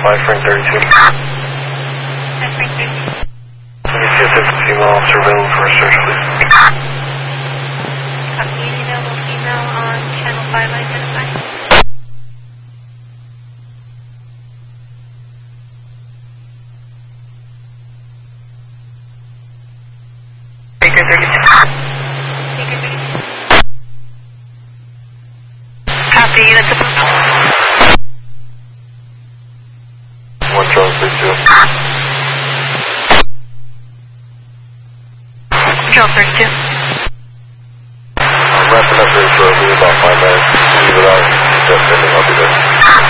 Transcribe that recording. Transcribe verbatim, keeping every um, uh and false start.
five Frank thirty-two. five Frank thirty-two. Can you see if there's a female officer available for a search, please? Copy, any available female on channel five identified? Baker thirty-two. Baker thirty-two. Copy, units of one Charles thirty-two. Charles thirty-two. I'm wrapping up here, so it'll be about five minutes. Leave it out. Just ending. I'll be there.